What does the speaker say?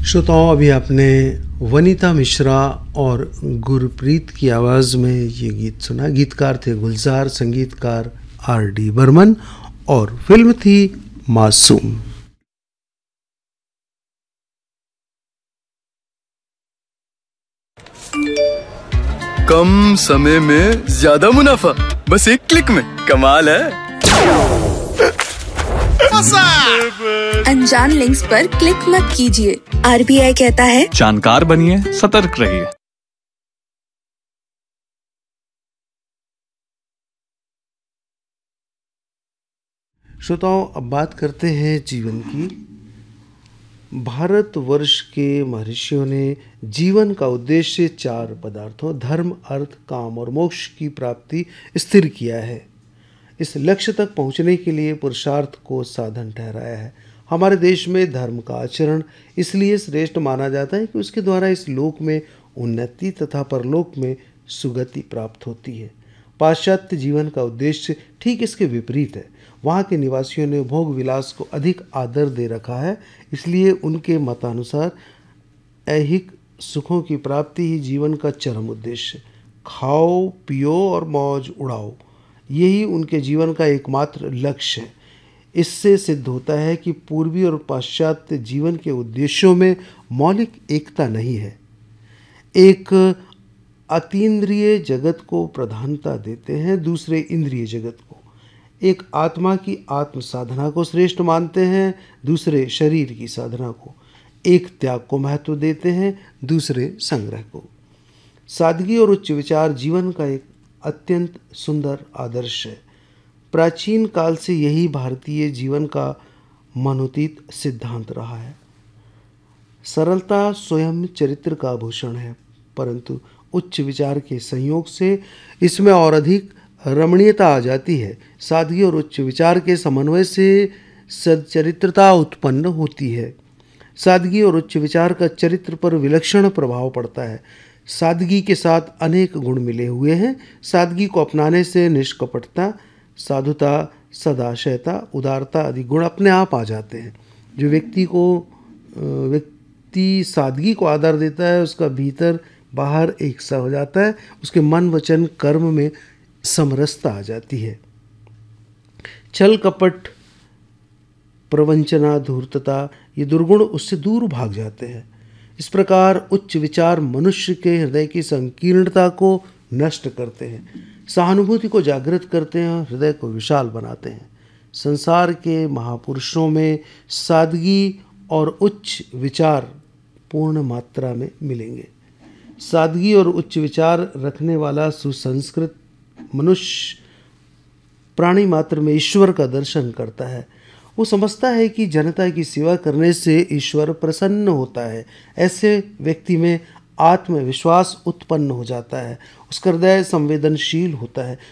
श्रोताओं, अभी आपने वनीता मिश्रा और गुरप्रीत की आवाज़ में ये गीत सुना। गीतकार थे गुलजार, संगीतकार R.D. बर्मन और फिल्म थी मासूम। कम समय में ज्यादा मुनाफा, बस एक क्लिक में। कमाल है। अनजान लिंक्स पर क्लिक मत कीजिए। RBI कहता है जानकार बनिए, सतर्क रहिए। श्रोताओं, अब बात करते हैं जीवन की। भारतवर्ष के महर्षियों ने जीवन का उद्देश्य 4 पदार्थों धर्म, अर्थ, काम और मोक्ष की प्राप्ति स्थिर किया है। इस लक्ष्य तक पहुंचने के लिए पुरुषार्थ को साधन ठहराया है। हमारे देश में धर्म का आचरण इसलिए श्रेष्ठ माना जाता है कि उसके द्वारा इस लोक में उन्नति तथा परलोक में सुगति प्राप्त होती है। पाश्चात्य जीवन का उद्देश्य ठीक इसके विपरीत है। वहाँ के निवासियों ने भोग विलास को अधिक आदर दे रखा है, इसलिए उनके मतानुसार ऐहिक सुखों की प्राप्ति ही जीवन का चरम उद्देश्य। खाओ, पियो और मौज उड़ाओ, यही उनके जीवन का एकमात्र लक्ष्य है। इससे सिद्ध होता है कि पूर्वी और पाश्चात्य जीवन के उद्देश्यों में मौलिक एकता नहीं है। एक अतीन्द्रिय जगत को प्रधानता देते हैं, दूसरे इंद्रिय जगत को। एक आत्मा की आत्म साधना को श्रेष्ठ मानते हैं, दूसरे शरीर की साधना को। एक त्याग को महत्व देते हैं, दूसरे संग्रह को। सादगी और उच्च विचार जीवन का एक अत्यंत सुंदर आदर्श है। प्राचीन काल से यही भारतीय जीवन का मनोतीत सिद्धांत रहा है। सरलता स्वयं चरित्र का आभूषण है, परंतु उच्च विचार के संयोग से इसमें और अधिक रमणीयता आ जाती है। सादगी और उच्च विचार के समन्वय से सच्चरित्रता उत्पन्न होती है। सादगी और उच्च विचार का चरित्र पर विलक्षण प्रभाव पड़ता है। सादगी के साथ अनेक गुण मिले हुए हैं। सादगी को अपनाने से निष्कपटता, साधुता, सदाशयता, उदारता आदि गुण अपने आप आ जाते हैं। जो व्यक्ति सादगी को आदर देता है, उसका भीतर बाहर एक सा हो जाता है। उसके मन, वचन, कर्म में समरसता आ जाती है। छल कपट, प्रवंचना, धूर्तता ये दुर्गुण उससे दूर भाग जाते हैं। इस प्रकार उच्च विचार मनुष्य के हृदय की संकीर्णता को नष्ट करते हैं, सहानुभूति को जागृत करते हैं और हृदय को विशाल बनाते हैं। संसार के महापुरुषों में सादगी और उच्च विचार पूर्ण मात्रा में मिलेंगे। सादगी और उच्च विचार रखने वाला सुसंस्कृत मनुष्य प्राणी मात्र में ईश्वर का दर्शन करता है। वो समझता है कि जनता की सेवा करने से ईश्वर प्रसन्न होता है। ऐसे व्यक्ति में आत्मविश्वास उत्पन्न हो जाता है। उसका हृदय संवेदनशील होता है।